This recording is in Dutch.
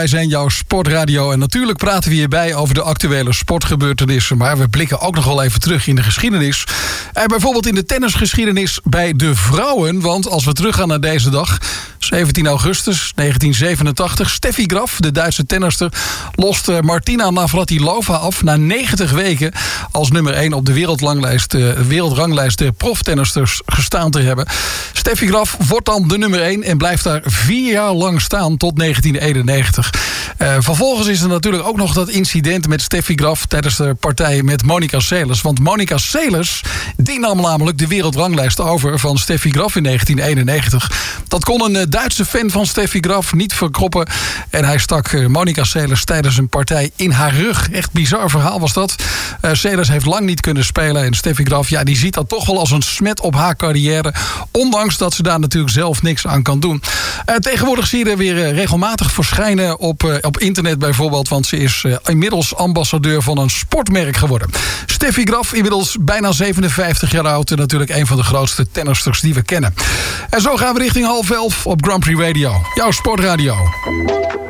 Wij zijn jouw sportradio en natuurlijk praten we hierbij over de actuele sportgebeurtenissen. Maar we blikken ook nog wel even terug in de geschiedenis. En bijvoorbeeld in de tennisgeschiedenis bij de vrouwen. Want als we teruggaan naar deze dag, 17 augustus 1987... Steffi Graf, de Duitse tennister, lost Martina Navratilova af na 90 weken als nummer 1 op de wereldranglijst der proftennisters gestaan te hebben. Steffi Graf wordt dan de nummer 1 en blijft daar 4 jaar lang staan tot 1991. Vervolgens is er natuurlijk ook nog dat incident met Steffi Graf tijdens de partij met Monica Seles. Want Monica Seles, die nam namelijk de wereldranglijst over van Steffi Graf in 1991. Dat kon een Duitse fan van Steffi Graf niet verkroppen. En hij stak Monica Seles tijdens een partij in haar rug. Echt bizar verhaal was dat. Seles heeft lang niet kunnen spelen. En Steffi Graf, ja, die ziet dat toch wel als een smet op haar carrière. Ondanks dat ze daar natuurlijk zelf niks aan kan doen. Tegenwoordig zie je er weer regelmatig verschijnen op internet bijvoorbeeld. Want ze is inmiddels ambassadeur van een sportmerk geworden. Steffi Graf, inmiddels bijna 57 jaar oud. En natuurlijk een van de grootste tennisters die we kennen. En zo gaan we richting 10:30 op Grand Prix Radio. Jouw sportradio.